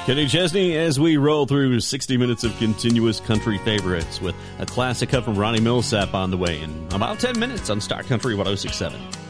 Kenny Chesney as we roll through 60 minutes of continuous country favorites with a classic cut from Ronnie Millsap on the way in about 10 minutes on Star Country 106.7.